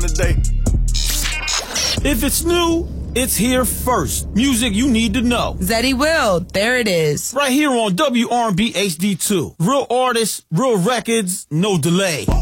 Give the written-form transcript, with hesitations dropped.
today. If it's new, it's here first. Music you need to know. Zeddy Will, there it is. Right here on WRB HD2. Real artists, real records, no delay.